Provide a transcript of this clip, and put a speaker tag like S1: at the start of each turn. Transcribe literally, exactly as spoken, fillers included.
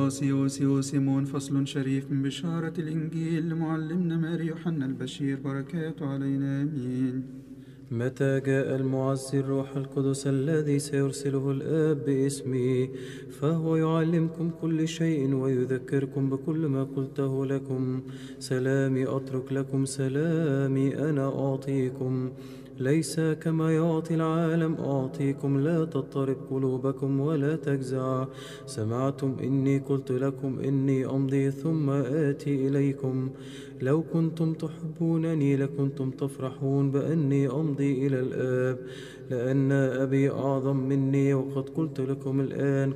S1: أوسطاسيوس وسيمون. فصل شريف من بشارة الإنجيل لمعلمنا ماري يوحنا البشير، بركاته علينا آمين.
S2: متى جاء المعزي الروح القدس الذي سيرسله الآب باسمي، فهو يعلمكم كل شيء ويذكركم بكل ما قلته لكم. سلامي أترك لكم، سلامي أنا أعطيكم. ليس كما يعطي العالم أعطيكم، لا تضطرب قلوبكم ولا تجزع. سمعتم إني قلت لكم إني أمضي ثم آتي إليكم. لو كنتم تحبونني لكنتم تفرحون بأني أمضي إلى الآب، لأن أبي أعظم مني، وقد قلت لكم الآن